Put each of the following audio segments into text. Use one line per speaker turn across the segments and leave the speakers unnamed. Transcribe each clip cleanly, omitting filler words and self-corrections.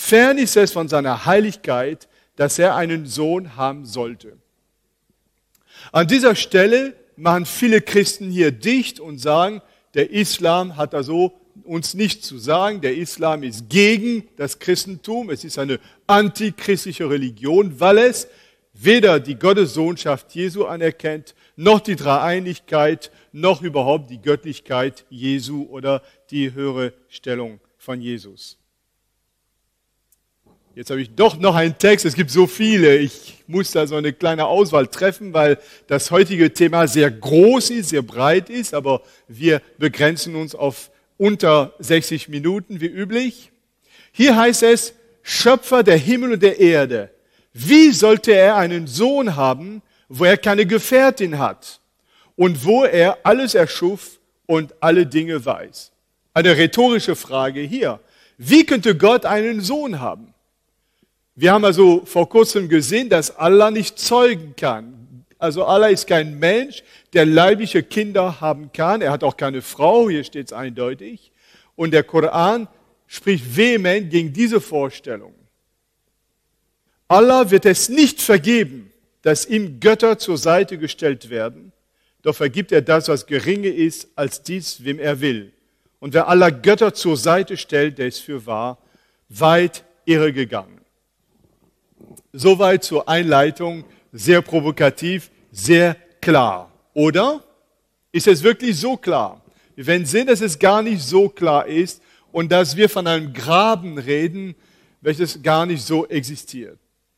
Fern ist es von seiner Heiligkeit, dass er einen Sohn haben sollte. An dieser Stelle machen viele Christen hier dicht und sagen, der Islam hat also uns nichts zu sagen. Der Islam ist gegen das Christentum. Es ist eine antichristliche Religion, weil es weder die Gottessohnschaft Jesu anerkennt, noch die Dreieinigkeit, noch überhaupt die Göttlichkeit Jesu oder die höhere Stellung von Jesus. Jetzt habe ich doch noch einen Text, es gibt so viele, ich muss da so eine kleine Auswahl treffen, weil das heutige Thema sehr groß ist, sehr breit ist, aber wir begrenzen uns auf unter 60 Minuten wie üblich. Hier heißt es, Schöpfer der Himmel und der Erde. Wie sollte er einen Sohn haben, wo er keine Gefährtin hat und wo er alles erschuf und alle Dinge weiß? Eine rhetorische Frage hier. Wie könnte Gott einen Sohn haben? Wir haben also vor kurzem gesehen, dass Allah nicht zeugen kann. Also Allah ist kein Mensch, der leibliche Kinder haben kann. Er hat auch keine Frau, hier steht es eindeutig. Und der Koran spricht vehement gegen diese Vorstellung. Allah wird es nicht vergeben, dass ihm Götter zur Seite gestellt werden. Doch vergibt er das, was geringer ist als dies, wem er will. Und wer Allah Götter zur Seite stellt, der ist fürwahr weit irregegangen. Soweit zur Einleitung, sehr provokativ, sehr klar. Oder? Ist es wirklich so klar? Wir werden sehen, dass es gar nicht so klar ist und dass wir von einem Graben reden, welches gar nicht so existiert.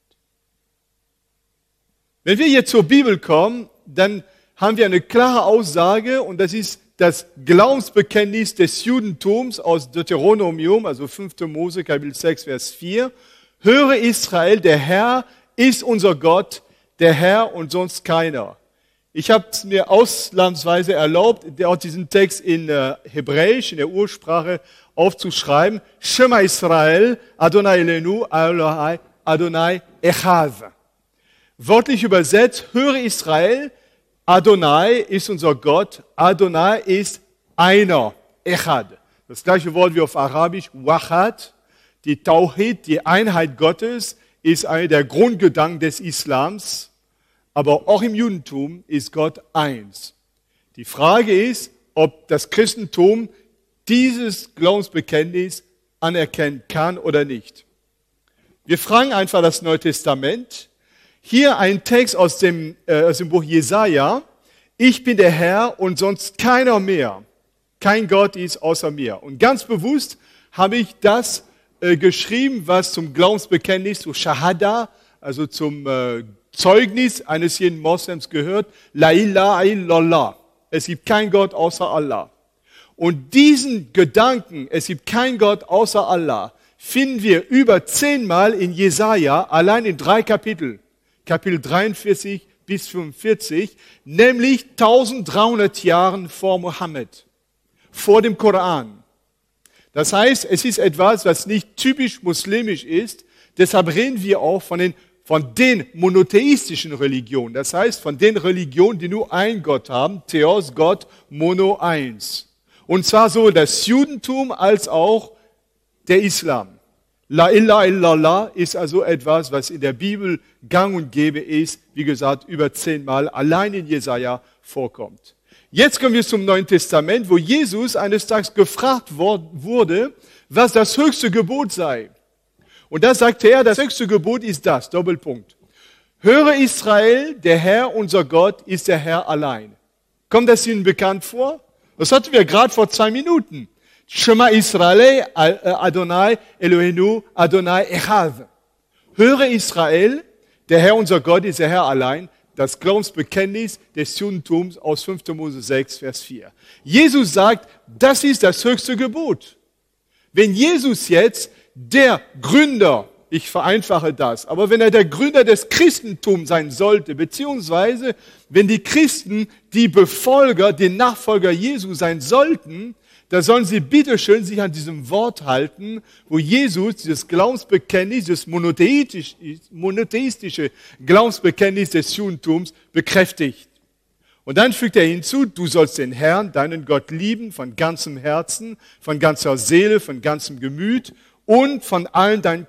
Wenn wir jetzt zur Bibel kommen, dann haben wir eine klare Aussage und das ist das Glaubensbekenntnis des Judentums aus Deuteronomium, also 5. Mose, Kapitel 6, Vers 4. Höre Israel, der Herr ist unser Gott, der Herr und sonst keiner. Ich habe es mir ausnahmsweise erlaubt, auch diesen Text in Hebräisch, in der Ursprache, aufzuschreiben. Shema Israel, Adonai Elenu, Adonai Echad. Wörtlich übersetzt, höre Israel, Adonai ist unser Gott, Adonai ist einer, Echad. Das gleiche Wort wie auf Arabisch, Wachad. Die Tauhid, die Einheit Gottes, ist einer der Grundgedanken des Islams, aber auch im Judentum ist Gott eins. Die Frage ist, ob das Christentum dieses Glaubensbekenntnis anerkennen kann oder nicht. Wir fragen einfach das Neue Testament. Hier ein Text aus dem Buch Jesaja. Ich bin der Herr und sonst keiner mehr. Kein Gott ist außer mir. Und ganz bewusst habe ich das geschrieben, was zum Glaubensbekenntnis, zu Shahada, also zum Zeugnis eines jeden Moslems gehört. La ilaha illallah. Es gibt keinen Gott außer Allah. Und diesen Gedanken, es gibt keinen Gott außer Allah, finden wir über 10-mal in Jesaja, allein in 3 Kapitel. Kapitel 43 bis 45, nämlich 1300 Jahren vor Mohammed, vor dem Koran. Das heißt, es ist etwas, was nicht typisch muslimisch ist. Deshalb reden wir auch von den monotheistischen Religionen. Das heißt, von den Religionen, die nur einen Gott haben. Theos, Gott, Mono, eins. Und zwar sowohl das Judentum als auch der Islam. La ilaha illallah ist also etwas, was in der Bibel gang und gäbe ist. Wie gesagt, über 10-mal allein in Jesaja vorkommt. Jetzt kommen wir zum Neuen Testament, wo Jesus eines Tages gefragt wurde, was das höchste Gebot sei. Und da sagte er, das höchste Gebot ist das, Doppelpunkt. Höre Israel, der Herr, unser Gott, ist der Herr allein. Kommt das Ihnen bekannt vor? Das hatten wir gerade vor 2 Minuten. Shema Israel, Adonai Elohenu, Adonai Echad. Höre Israel, der Herr, unser Gott, ist der Herr allein. Das Glaubensbekenntnis des Judentums aus 5. Mose 6, Vers 4. Jesus sagt, das ist das höchste Gebot. Wenn Jesus jetzt der Gründer, ich vereinfache das, aber wenn er der Gründer des Christentums sein sollte, beziehungsweise wenn die Christen die Befolger, die Nachfolger Jesu sein sollten, da sollen sie bitteschön sich an diesem Wort halten, wo Jesus dieses Glaubensbekenntnis, das monotheistische Glaubensbekenntnis des Judentums bekräftigt. Und dann fügt er hinzu, du sollst den Herrn, deinen Gott lieben, von ganzem Herzen, von ganzer Seele, von ganzem Gemüt und von allen deinen